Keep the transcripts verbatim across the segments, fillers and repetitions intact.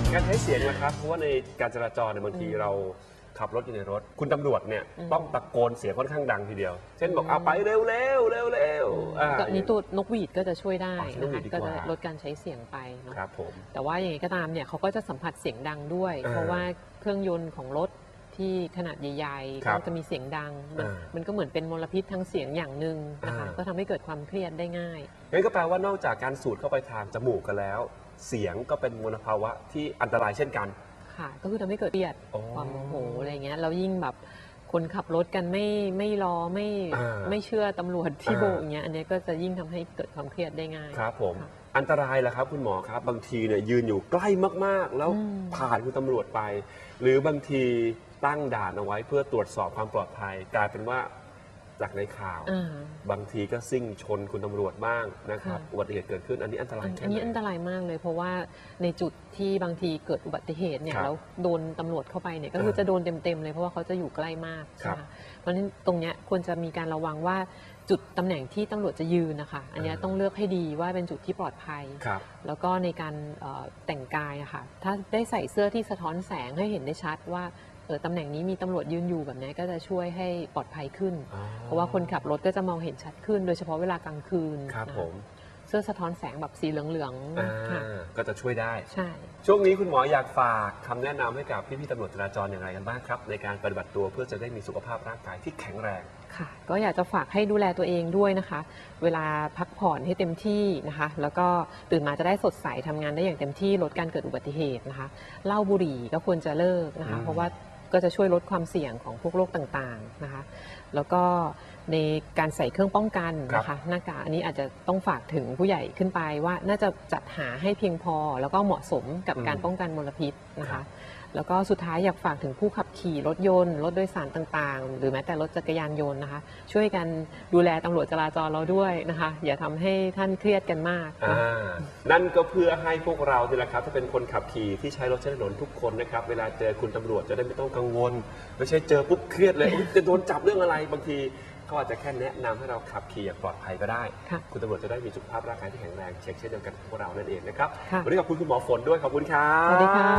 การใช้เสียงนะครับเพราะว่าในการจราจรเนี่ยบางทีเราขับรถอยู่ในรถคุณตำรวจเนี่ยต้องตะโกนเสียงค่อนข้างดังทีเดียวเช่นบอกเอาไปเร็วเร็วเร็วเร็วก็นี้ตัวนกหวีดก็จะช่วยได้นะคะก็จะลดการใช้เสียงไปเนาะครับผมแต่ว่าอย่างไรก็ตามเนี่ยเขาก็จะสัมผัสเสียงดังด้วยเพราะว่าเครื่องยนต์ของรถที่ขนาดใหญ่ๆก็จะมีเสียงดังมันก็เหมือนเป็นมลพิษทางเสียงอย่างหนึ่งนะคะก็ทำให้เกิดความเครียดได้ง่ายงั้นก็แปลว่านอกจากการสูดเข้าไปทางจมูกกันแล้วเสียงก็เป็นมลภาวะที่อันตรายเช่นกันค่ะก็คือทำให้เกิดเครียดความโมโหอะไรเงี้ยแล้วยิ่งแบบคนขับรถกันไม่ไม่รอไม่ไม่เชื่อตำรวจที่โบกอย่างเงี้ยอันนี้ก็จะยิ่งทำให้เกิดความเครียดได้ง่ายครับผมอันตรายแหละครับคุณหมอครับบางทีเนี่ยยืนอยู่ใกล้มากๆแล้วผ่านคุณตำรวจไปหรือบางทีตั้งด่านเอาไว้เพื่อตรวจสอบความปลอดภัยกลายเป็นว่าจากในข่าวบางทีก็ซิ่งชนคุณตำรวจบ้างนะครับอุบัติเหตุเกิดขึ้นอันนี้อันตรายอันนี้อันตรายมากเลยเพราะว่าในจุดที่บางทีเกิดอุบัติเหตุเนี่ยแล้วโดนตำรวจเข้าไปเนี่ยก็คือจะโดนเต็มๆเลยเพราะว่าเขาจะอยู่ใกล้มากนะคะเพราะฉะนั้นตรงเนี้ยควรจะมีการระวังว่าจุดตำแหน่งที่ตำรวจจะยืนนะคะอันนี้ต้องเลือกให้ดีว่าเป็นจุดที่ปลอดภัยแล้วก็ในการแต่งกายอะค่ะถ้าได้ใส่เสื้อที่สะท้อนแสงให้เห็นได้ชัดว่าตำแหน่งนี้มีตำรวจยืนอยู่แบบนี้ก็จะช่วยให้ปลอดภัยขึ้นเพราะว่าคนขับรถก็จะมองเห็นชัดขึ้นโดยเฉพาะเวลากลางคืนครับผมเสื้อสะท้อนแสงแบบสีเหลืองๆก็จะช่วยได้ใช่ช่วงนี้คุณหมออยากฝากคำแนะนำให้กับพี่ๆตำรวจจราจรอย่างไรกันบ้างครับในการปฏิบัติตัวเพื่อจะได้มีสุขภาพร่างกายที่แข็งแรงค่ะก็อยากจะฝากให้ดูแลตัวเองด้วยนะคะเวลาพักผ่อนให้เต็มที่นะคะแล้วก็ตื่นมาจะได้สดใสทำงานได้อย่างเต็มที่ลดการเกิดอุบัติเหตุนะคะเหล้าบุหรี่ก็ควรจะเลิกนะคะเพราะว่าก็จะช่วยลดความเสี่ยงของพวกโรคต่างๆนะคะแล้วก็ในการใส่เครื่องป้องกันนะคะหน้ากากอันนี้อาจจะต้องฝากถึงผู้ใหญ่ขึ้นไปว่าน่าจะจัดหาให้เพียงพอแล้วก็เหมาะสมกับการป้องกันมลพิษนะคะแล้วก็สุดท้ายอยากฝากถึงผู้ขับขี่รถยนต์รถโดยสารต่างๆหรือแม้แต่รถจักรยานยนต์นะคะช่วยกันดูแลตำรวจจราจรเราด้วยนะคะอย่าทำให้ท่านเครียดกันมากนั่นก็เพื่อให้พวกเราเนี่ยแหละครับถ้าเป็นคนขับขี่ที่ใช้รถใช้ถนนทุกคนนะครับเวลาเจอคุณตำรวจจะได้ไม่ต้องกังวลไม่ใช่เจอปุ๊บเครียดเลยจะโดนจับเรื่องอะไรบางทีเขาอาจจะแค่แนะนำให้เราขับขี่อย่างปลอดภัยก็ได้คุณตำรวจจะได้มีสุขภาพร่างกายที่แข็งแรงเช็คเช่นเดียวกันพวกเรานั่นเองนะครับวันนี้ขอบคุณคุณหมอฝนด้วยขอบคุณครับสวัสดีค่ะ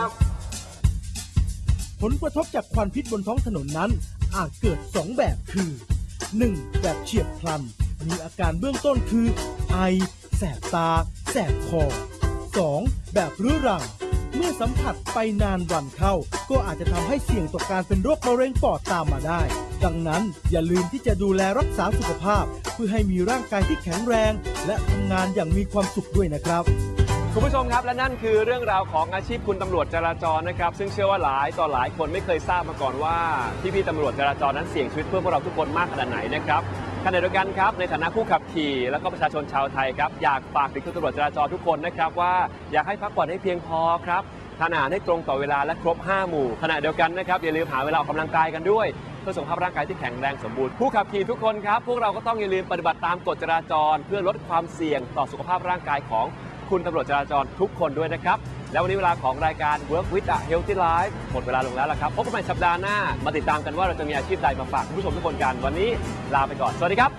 ผลกระทบจากควันพิษบนท้องถนนนั้นอาจเกิดสองแบบคือ หนึ่ง แบบเฉียบพลันมีอาการเบื้องต้นคือไอแสบตาแสบคอ สอง แบบเรื้อรังเมื่อสัมผัสไปนานวันเข้าก็อาจจะทำให้เสี่ยงต่อการเป็นโรคมะเร็งปอดตามมาได้ดังนั้นอย่าลืมที่จะดูแลรักษาสุขภาพเพื่อให้มีร่างกายที่แข็งแรงและทำงานอย่างมีความสุขด้วยนะครับคุณผู้ชมครับและนั่นคือเรื่องราวของอาชีพคุณตำรวจจราจรนะครับซึ่งเชื่อว่าหลายต่อหลายคนไม่เคยทราบมาก่อนว่าพี่ๆตำรวจจราจรนั้นเสี่ยงชีวิตเพื่อพวกเราทุกคนมากขนาดไหนนะครับขณะเดียวกันครับในฐานะผู้ขับขี่และก็ประชาชนชาวไทยครับอยากฝากถึงคุณตำรวจจราจรทุกคนนะครับว่าอยากให้พักผ่อนให้เพียงพอครับทานอาหารให้ตรงต่อเวลาและครบห้าหมู่ขณะเดียวกันนะครับอย่าลืมหาเวลาออกกำลังกายกันด้วยเพื่อสุขภาพร่างกายที่แข็งแรงสมบูรณ์ผู้ขับขี่ทุกคนครับพวกเราก็ต้องอย่าลืมปฏิบัติตามกฎจราจรเพื่อลดความเสี่ยงต่อสุขภาพร่างกายของคุณตำรวจจราจรทุกคนด้วยนะครับแล้ววันนี้เวลาของรายการ Work with a Healthy Life หมดเวลาลงแล้วล่ะครับพบกันใหม่สัปดาห์หน้ามาติดตามกันว่าเราจะมีอาชีพใดมาฝากคุณผู้ชมทุกคนกันวันนี้ลาไปก่อนสวัสดีครับ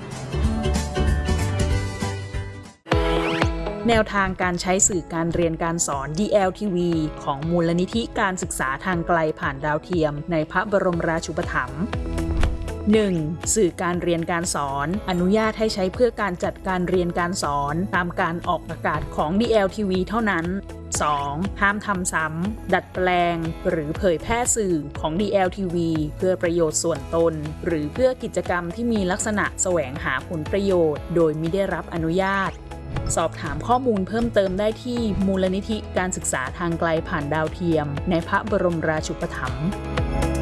แนวทางการใช้สื่อการเรียนการสอน ดี แอล ที วี ของมูลนิธิการศึกษาทางไกลผ่านดาวเทียมในพระบรมราชูปถัมภ์ หนึ่ง. สื่อการเรียนการสอนอนุญาตให้ใช้เพื่อการจัดการเรียนการสอนตามการออกอากาศของ ดี แอล ที วี เท่านั้น สอง. ห้ามทำซ้ำดัดแปลงหรือเผยแพร่สื่อของ ดี แอล ที วี เพื่อประโยชน์ส่วนตนหรือเพื่อกิจกรรมที่มีลักษณะแสวงหาผลประโยชน์โดยมิได้รับอนุญาตสอบถามข้อมูลเพิ่มเติมได้ที่มูลนิธิการศึกษาทางไกลผ่านดาวเทียมในพระบรมราชูปถัมภ์